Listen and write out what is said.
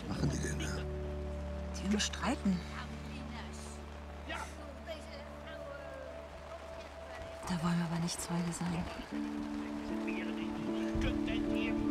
Was machen die denn da? Die streiten. Da wollen wir aber nicht Zeuge sein.